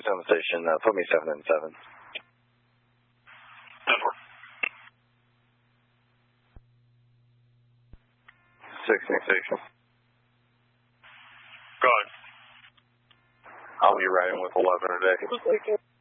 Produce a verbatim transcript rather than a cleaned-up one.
on the station. Uh, put me seven and seven. Number. Six and station. Go ahead. I'll be riding with eleven today.